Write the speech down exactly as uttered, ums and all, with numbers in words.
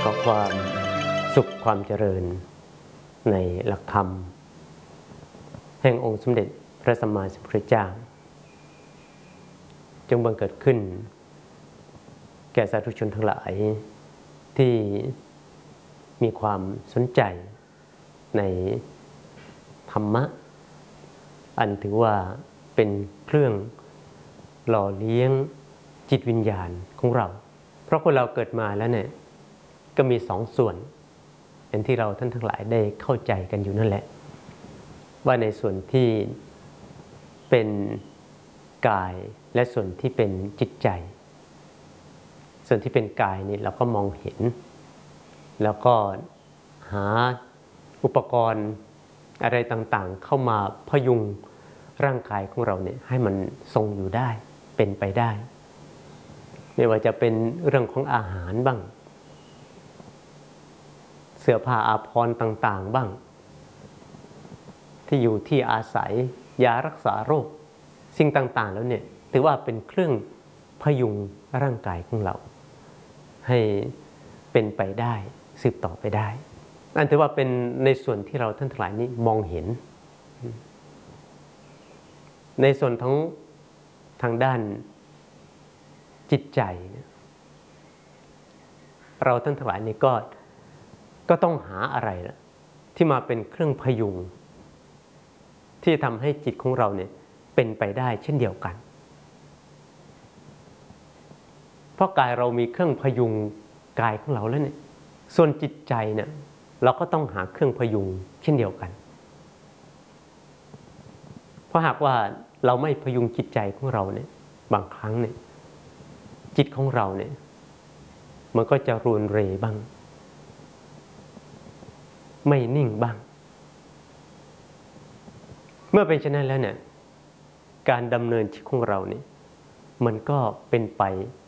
อความสุขความเจริญในหลักธรรมแห่งองค์สมเด็จพระสัมมาสัมพุทธเจ้าจงบังเกิดขึ้นแก่สาธุชนทั้งหลายที่มีความสนใจในธรรมะอันถือว่าเป็นเครื่องหล่อเลี้ยงจิตวิญญาณของเราเพราะคนเราเกิดมาแล้วเนี่ยก็มีสองส่วนเป็นที่เราท่านทั้งหลายได้เข้าใจกันอยู่นั่นแหละว่าในส่วนที่เป็นกายและส่วนที่เป็นจิตใจส่วนที่เป็นกายนี่เราก็มองเห็นแล้วก็หาอุปกรณ์อะไรต่างๆเข้ามาพยุงร่างกายของเราเนี่ยให้มันทรงอยู่ได้เป็นไปได้ไม่ว่าจะเป็นเรื่องของอาหารบ้างเสื้อผ้าอาภรณ์ต่างๆบ้างที่อยู่ที่อาศัยยารักษาโรคสิ่งต่างๆแล้วเนี่ยถือว่าเป็นเครื่องพยุงร่างกายของเราให้เป็นไปได้สืบต่อไปได้นั่นถือว่าเป็นในส่วนที่เราท่านทั้งหลายนี้มองเห็นในส่วนทั้งทางด้านจิตใจเราท่านทั้งหลายนี้ก็ก็ต้องหาอะไรล่ะที่มาเป็นเครื่องพยุงที่ทำให้จิตของเราเนี่ยเป็นไปได้เช่นเดียวกันเพราะกายเรามีเครื่องพยุงกายของเราแล้วเนี่ยส่วนจิตใจเนี่ยเราก็ต้องหาเครื่องพยุงเช่นเดียวกันเพราะหากว่าเราไม่พยุงจิตใจของเราเนี่ยบางครั้งเนี่ยจิตของเราเนี่ยมันก็จะรุนเรบ้างไม่นิ่งบ้างเมื่อเป็นเช่นนั้นแล้วเนี่ยการดำเนินชีวิตของเราเนี่ยมันก็เป็นไป